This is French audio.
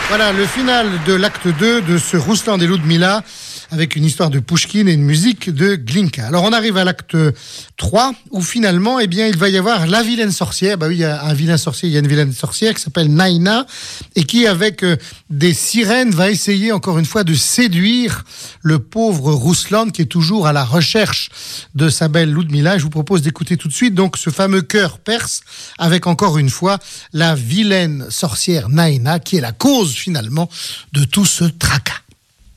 Voilà le final de l'acte 2 de ce Rouslan et Ludmilla avec une histoire de Pouchkine et une musique de Glinka. Alors on arrive à l'acte 3 où finalement il va y avoir la vilaine sorcière. Bah oui, il y a un vilain sorcier, il y a une vilaine sorcière qui s'appelle Naina et qui avec des sirènes va essayer encore une fois de séduire le pauvre Rouslan qui est toujours à la recherche de sa belle Ludmilla. Je vous propose d'écouter tout de suite donc ce fameux chœur perse avec encore une fois la vilaine sorcière Naina qui est la cause finalement de tout ce tracas.